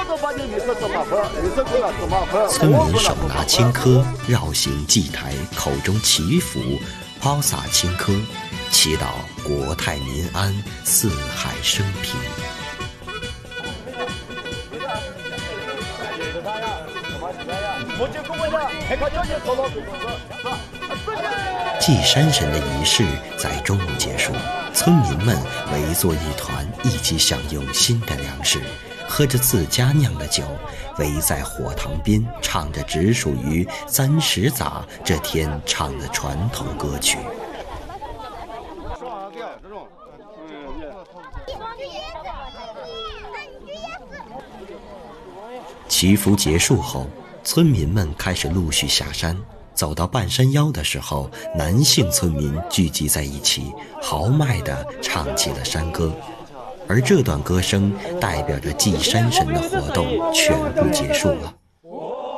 村民手拿青稞，绕行祭台，口中祈福，抛洒青稞，祈祷国泰民安，四海升平。祭山神的仪式在中午结束，村民们围坐一团，一起享用新的粮食，喝着自家酿的酒，围在火塘边，唱着只属于30咋这天唱的传统歌曲。祈福结束后，村民们开始陆续下山。走到半山腰的时候，男性村民聚集在一起，豪迈地唱起了山歌，而这段歌声代表着祭山神的活动全部结束了。